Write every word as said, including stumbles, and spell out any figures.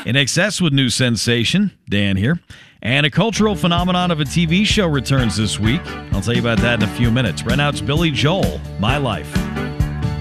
In Excess with new sensation, Dan here. And a cultural phenomenon of a T V show returns this week. I'll tell you about that in a few minutes. Right now, it's Billy Joel, My Life.